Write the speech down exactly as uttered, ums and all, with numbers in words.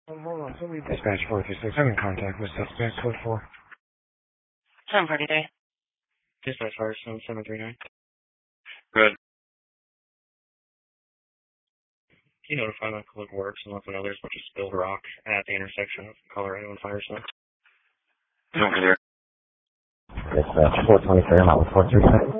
Um, hold on, somebody dispatch four three six. I'm in contact with suspect code four. seven forty-three. Dispatch Firestone seven three nine. Good. Can you notify my colleague works and let them know there's a bunch of spilled rock at the intersection of Colorado and Firestone? Don't care. Dispatch four twenty-three, I'm out with four three six.